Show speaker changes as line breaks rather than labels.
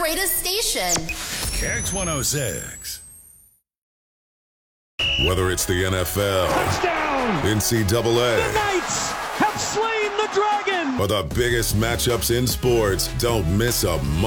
greatest station.
X106. Whether it's the NFL,
touchdown,
NCAA,
the Knights have slain the dragon,
or the biggest matchups in sports, don't miss a